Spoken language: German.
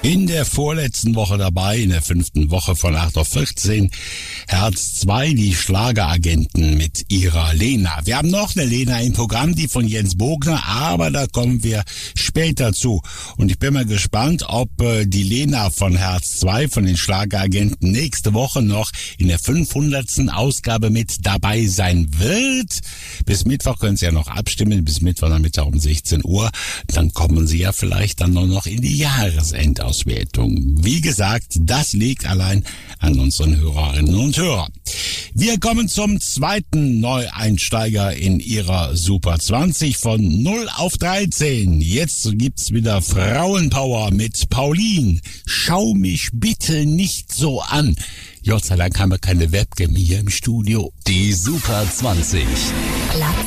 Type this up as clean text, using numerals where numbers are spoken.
In der vorletzten Woche dabei, in der 5. Woche von 8 auf 14, Herz 2, die Schlageragenten mit ihrer Lena. Wir haben noch eine Lena im Programm, die von Jens Bogner, aber da kommen wir später zu. Und ich bin mal gespannt, ob die Lena von Herz 2, von den Schlageragenten, nächste Woche noch in der 500. Ausgabe mit dabei sein wird. Bis Mittwoch können Sie ja noch abstimmen, bis Mittwoch Nachmittag um 16 Uhr. Dann kommen Sie ja vielleicht dann nur noch in die Jahresendauswertung. Wie gesagt, das liegt allein an unseren Hörerinnen und Hörern. Wir kommen zum zweiten Neueinsteiger in ihrer Super 20 von 0 auf 13. Jetzt gibt's wieder Frauenpower mit Pauline. Schau mich bitte nicht so an. Gott sei Dank haben wir keine Webcam hier im Studio. Die Super 20. Platz